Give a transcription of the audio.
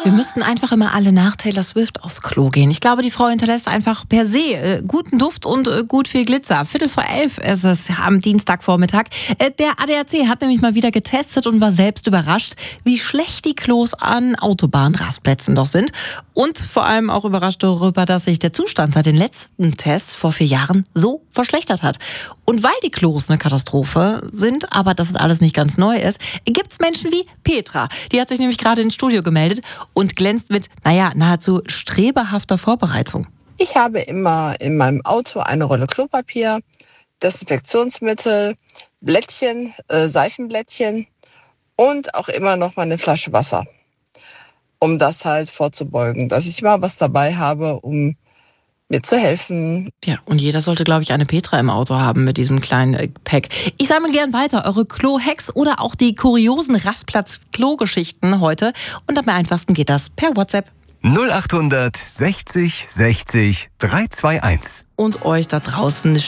Wir müssten einfach immer alle nach Taylor Swift aufs Klo gehen. Ich glaube, die Frau hinterlässt einfach per se guten Duft und gut viel Glitzer. 11:45 ist es am Dienstagvormittag. Der ADAC hat nämlich mal wieder getestet und war selbst überrascht, wie schlecht die Klos an Autobahnrastplätzen doch sind. Und vor allem auch überrascht darüber, dass sich der Zustand seit den letzten Tests vor 4 Jahren so verschlechtert hat. Und weil die Klos eine Katastrophe sind, aber dass es alles nicht ganz neu ist, gibt es Menschen wie Petra. Die hat sich nämlich gerade ins Studio gemeldet und glänzt mit, nahezu strebehafter Vorbereitung. Ich habe immer in meinem Auto eine Rolle Klopapier, Desinfektionsmittel, Blättchen, Seifenblättchen und auch immer noch mal eine Flasche Wasser, um das halt vorzubeugen, dass ich immer was dabei habe, um mir zu helfen. Ja, und jeder sollte, glaube ich, eine Petra im Auto haben mit diesem kleinen Pack. Ich sammle gern weiter eure Klo-Hacks oder auch die kuriosen Rastplatz-Klo-Geschichten heute. Und am einfachsten geht das per WhatsApp. 0800 60 60 321. Und euch da draußen